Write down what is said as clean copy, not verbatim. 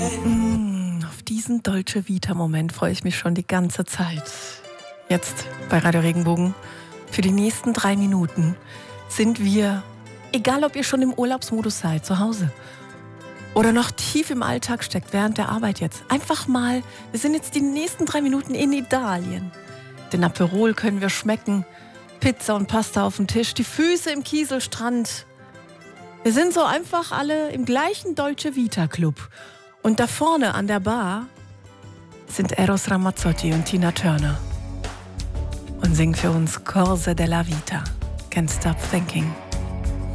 Auf diesen Dolce Vita-Moment freue ich mich schon die ganze Zeit. Jetzt bei Radio Regenbogen. Für die nächsten 3 Minuten sind wir, egal ob ihr schon im Urlaubsmodus seid, zu Hause oder noch tief im Alltag steckt, während der Arbeit jetzt, einfach mal, wir sind jetzt die nächsten 3 Minuten in Italien. Den Aperol können wir schmecken, Pizza und Pasta auf dem Tisch, die Füße im Kieselstrand. Wir sind so einfach alle im gleichen Dolce Vita Club. Und da vorne an der Bar sind Eros Ramazzotti und Tina Turner und singen für uns Corse della Vita. Can't Stop Thinking.